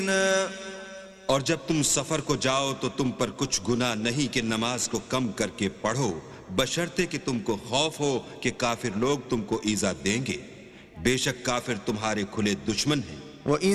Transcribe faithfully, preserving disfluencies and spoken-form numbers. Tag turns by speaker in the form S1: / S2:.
S1: और जब तुम सफर को जाओ तो तुम पर कुछ गुनाह नहीं कि नमाज को कम करके पढ़ो, बशर्ते कि तुमको खौफ हो कि काफिर लोग तुमको ईजा देंगे। बेशक काफिर तुम्हारे खुले दुश्मन हैं।